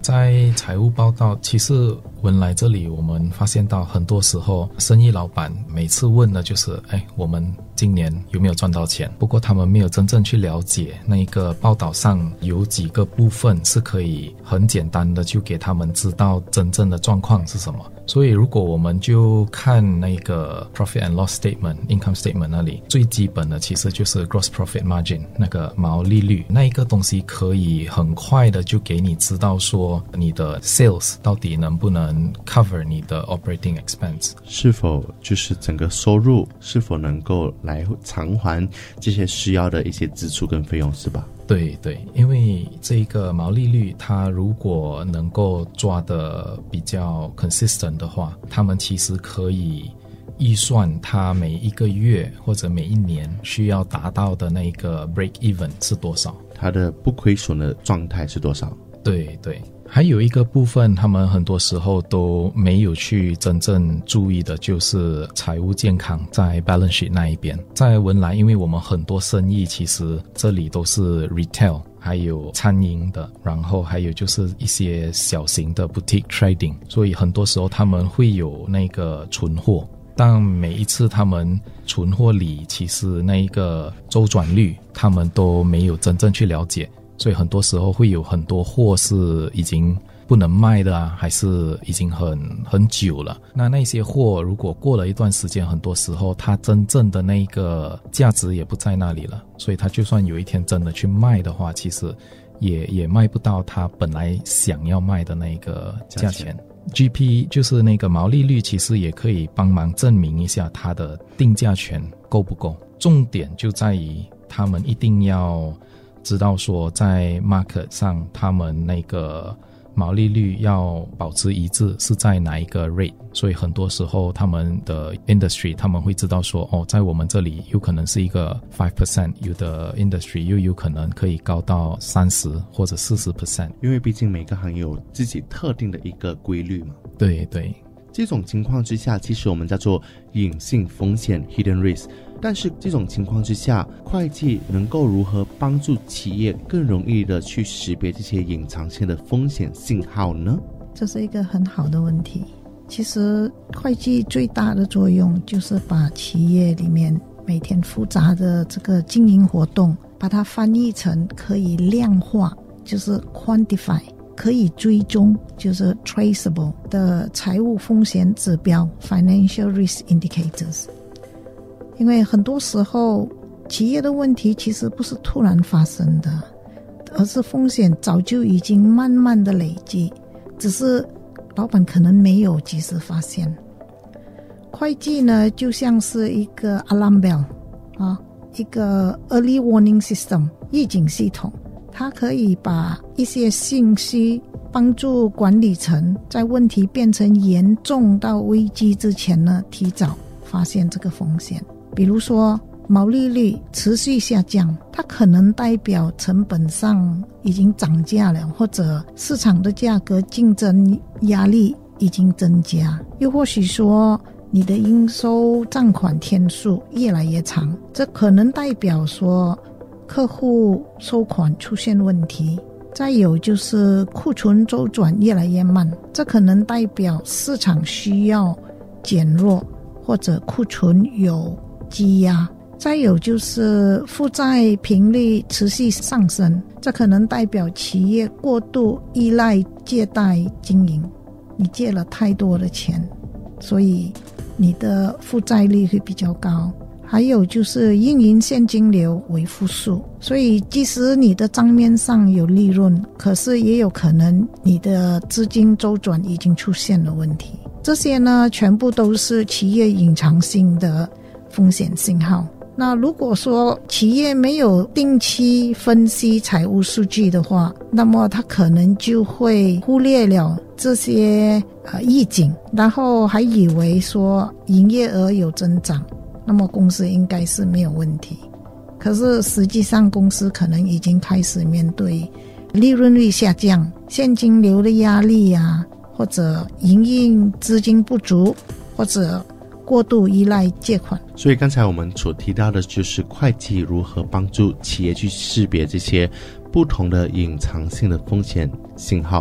在财务报告，其实文莱这里我们发现到很多时候生意老板每次问的就是我们今年有没有赚到钱，不过他们没有真正去了解那个报道上有几个部分是可以很简单的就给他们知道真正的状况是什么。所以如果我们就看那个 profit and loss statement income statement 那里，最基本的其实就是 gross profit margin 那个毛利率，那一个东西可以很快的就给你知道说你的 sales 到底能不能 cover 你的 operating expense， 是否就是整个收入是否能够来偿还这些需要的一些支出跟费用，是吧？ 对对，因为这个毛利率它如果能够抓的比较 consistent 的话，他们其实可以预算它每一个月或者每一年需要达到的那个 break even 是多少， 它的不亏损的状态是多少。 对对，还有一个部分他们很多时候都没有去真正注意的，就是财务健康在 balance sheet 那一边。在文莱，因为我们很多生意其实这里都是 retail 还有餐饮的，然后还有就是一些小型的 boutique trading， 所以很多时候他们会有那个存货，但每一次他们存货里其实那一个周转率他们都没有真正去了解，所以很多时候会有很多货是已经不能卖的啊，还是已经很久了。那些货如果过了一段时间，很多时候它真正的那个价值也不在那里了，所以它就算有一天真的去卖的话，其实也卖不到它本来想要卖的那个价钱。GP 就是那个毛利率，其实也可以帮忙证明一下它的定价权够不够。重点就在于他们一定要知道说在 market 上他们那个毛利率要保持一致是在哪一个 rate， 所以很多时候他们的 industry 他们会知道说在我们这里有可能是一个 5%， 有的 industry 又有可能可以高到30或者 40%， 因为毕竟每个行业有自己特定的一个规律嘛。 对对， 这种情况之下，其实我们叫做隐性风险 hidden risk。但是这种情况之下，会计能够如何帮助企业更容易的去识别这些隐藏性的风险信号呢？ 这是一个很好的问题。其实会计最大的作用就是把企业里面每天复杂的这个经营活动，把它翻译成可以量化，就是 quantify， 可以追踪，就是 traceable 的财务风险指标 financial risk indicators。因为很多时候企业的问题其实不是突然发生的，而是风险早就已经慢慢的累积，只是老板可能没有及时发现。会计呢就像是一个 alarm bell 一个 early warning system 预警系统，它可以把一些信息帮助管理层在问题变成严重到危机之前呢，提早发现这个风险。比如说毛利率持续下降，它可能代表成本上已经涨价了，或者市场的价格竞争压力已经增加，又或许说你的应收账款天数越来越长，这可能代表说客户收款出现问题。再有就是库存周转越来越慢，这可能代表市场需要减弱，或者库存有积压。再有就是负债频率持续上升，这可能代表企业过度依赖借贷经营，你借了太多的钱，所以你的负债率会比较高。还有就是运营现金流为负数，所以即使你的账面上有利润，可是也有可能你的资金周转已经出现了问题。这些呢，全部都是企业隐藏性的风险信号。那如果说企业没有定期分析财务数据的话，那么它可能就会忽略了这些预警，然后还以为说营业额有增长，那么公司应该是没有问题。可是实际上公司可能已经开始面对利润率下降、现金流的压力啊，或者营运资金不足，或者过度依赖借款。 所以刚才我们所提到的就是会计如何帮助企业去识别这些不同的隐藏性的风险信号。